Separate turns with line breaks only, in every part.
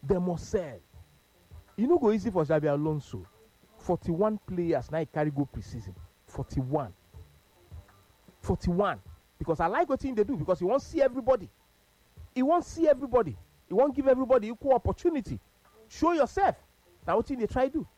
They must sell. You know, go easy for Xabi Alonso. 41 players now he carry go preseason. 41. Because I like what they do because he won't see everybody. He won't give everybody equal opportunity. Show yourself. Now what they try do.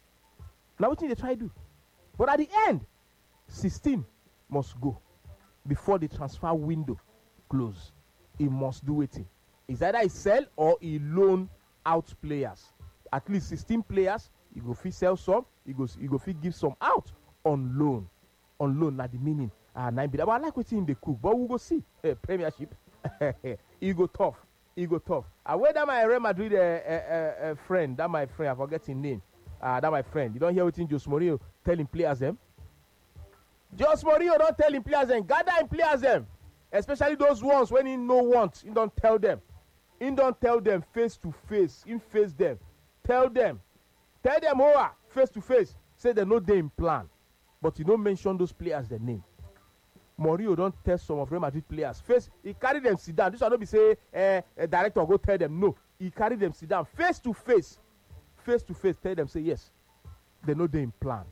But at the end, 16 must go before the transfer window close. He must do it. It's either he sell or he loan out players. At least 16 players, he go fit sell some, he go fit give some out on loan. On loan, na the meaning. But I like what in the cook, but we go see Premiership. He go tough. I where that my Real Madrid friend, I forget his name. That my friend. You don't hear what in Jose Mourinho telling players them. Jose Mourinho don't tell him players them. Gather him players them. Especially those ones when he no want. He don't tell them. He don't tell them face to face. He face them. Tell them face to face. Say they know they in plan. But you don't mention those players their name. Mourinho don't tell some of Real Madrid players. Face, he carry them sit down. This one don't be say a director go tell them. No. He carry them sit down. Face to face. Tell them say yes. They know they in plan.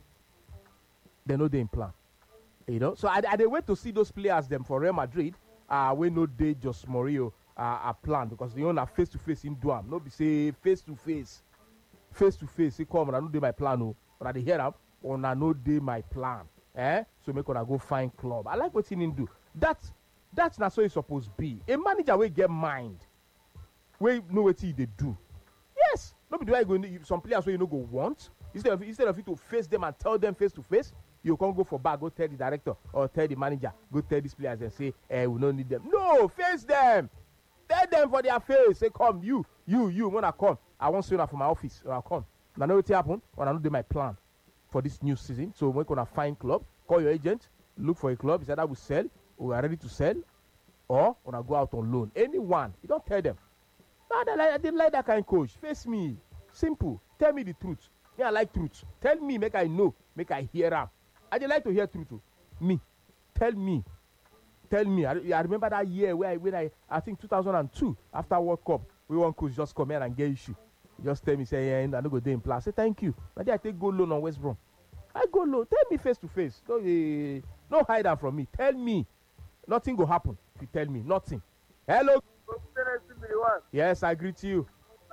You know, so I they wait to see those players them for Real Madrid. We know they just Mourinho are planned because they own a face to face in Duam. No be say face to face. He come and I know they my plan. No, but I hear them. Or I know they my plan. So make gonna go find club. I like what he do. That's not so it's supposed to be. A manager will get mind. We know what he they do. Yes. Nobody do I go some players where you know go want. Instead of you to face them and tell them face to face, you can't go for back, go tell the director or tell the manager, go tell these players and say, we don't need them. No, face them. Tell them for their face. Say, come, you, when I come, I want to see you from my office. Or I'll come. Now know what happen when I know my plan for this new season. So we're gonna find club, call your agent, look for a club. He said I will sell, or we are ready to sell, or wanna go out on loan. Anyone, you don't tell them. No, I didn't like that kind of coach. Face me. Simple. Tell me the truth. Me, I like truth. Tell me, make I know, make I hear am. I just like to hear truth. Me. Tell me. I remember that year when I think 2002, after World Cup, we one coach just come here and get issue. He just tell me, say, yeah, I don't go there in plan. I say, thank you. But then I take go loan on West Brom. I go loan. Tell me face to face. No hide am from me. Tell me. Nothing go happen if you tell me. Nothing. Hello. Yes, I greet you.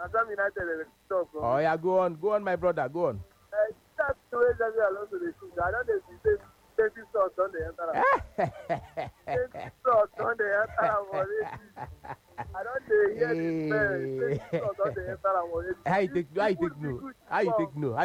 Oh, yeah, go on, my brother, go on. How you take no? How you take no?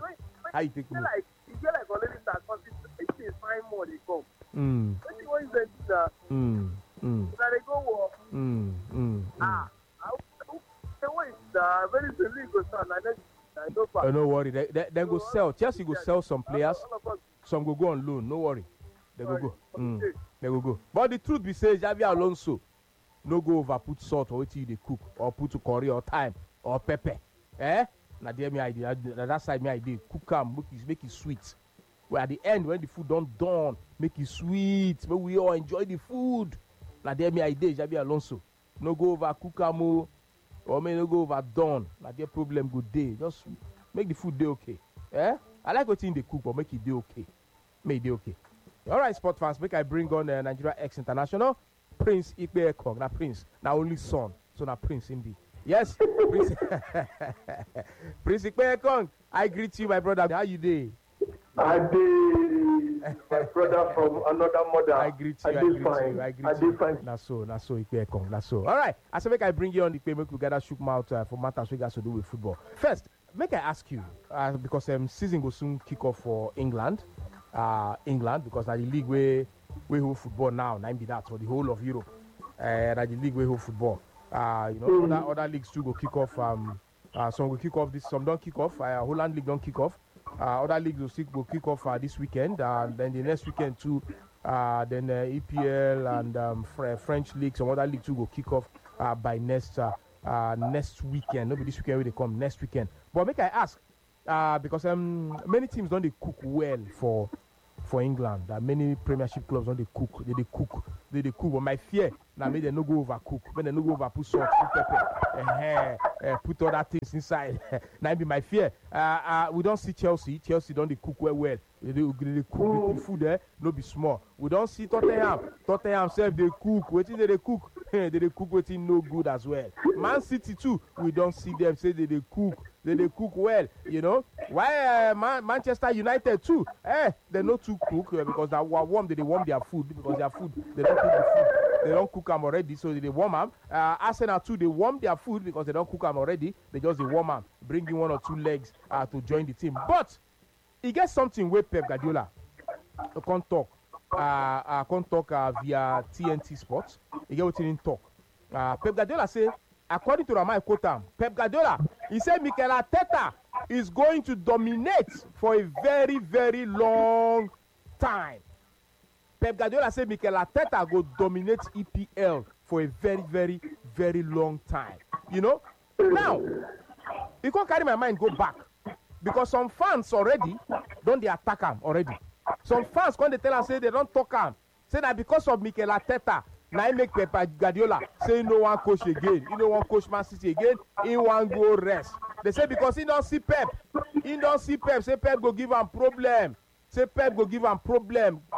No worry. They go sell. Chelsea go sell some players. Some go on loan. No worry. They go. They go. But the truth be said, Xabi Alonso no go over put salt or what you they cook or put to curry or thyme or pepper. Now there me idea. That side me idea. Cook am, make it sweet. Where at the end when the food don't done, make it sweet. But we all enjoy the food. Now there me idea. Xabi Alonso no go over cook am or may no go over done. Now their problem good day. Just make the food day okay. I like what in the cook, but make it day okay. Make it day okay. All right, sport fans, make I bring on Nigeria X International, Prince Ikpe Ekong. Now Prince, now only son, so now Prince indeed. Yes, Prince, Prince Ikpe Ekong. I greet you, my brother. How you doing?
I did, my brother from another mother.
I greet you. I greet you. That's so Ikpe Ekong. That's so. All right, I said make I bring you on the Ikpe, make we gather shook mouth for matters we got to do with football. First, make I ask you, because season will soon kick off for England, because the league we hold football now, be that for the whole of Europe. The league we hold football. Other leagues too go kick off. Some will kick off this, some don't kick off. Holland league don't kick off. Other leagues will kick off this weekend, and then the next weekend too. Then EPL and French league, some other leagues too will kick off by next weekend. Maybe this weekend when they come next weekend. But make I ask, because many teams don't they cook well for England that many Premiership clubs don't they cook. They cook. But my fear now make them no go overcook. When they no go over put salt, put pepper, put other things inside. Now be my fear. We don't see Chelsea. Chelsea don't they cook well. They cook the food there, no be small. We don't see Tottenham. Tottenham self they cook. Wetin they cook? They cook wetin no good as well. Man City too. We don't see them say they cook. They cook well, you know. Why Manchester United too? They no too cook because they warm. They warm their food because their food they don't cook the food. They don't cook them already, so they warm them. Arsenal too, they warm their food because they don't cook them already. They just they warm them, bring in 1 or 2 legs to join the team. But he gets something with Pep Guardiola. Can't talk. Via TNT Sports. He get what he didn't talk. Pep Guardiola say, according to Ramai Kotam, Pep Guardiola, he said Mikel Arteta is going to dominate for a very, very long time. Pep Guardiola said Mikel Arteta go dominate EPL for a very, very, very long time. You know? Now, you can't carry my mind go back. Because some fans already don't they attack him already. Some fans when they tell us say they don't talk him. Say that because of Mikel Arteta, now he make Pep Guardiola say no one coach again. He no one coach Man City again. He want go rest. They say because he don't see Pep. He don't see Pep. Say Pep go give him problem. Say Pep go give him problem.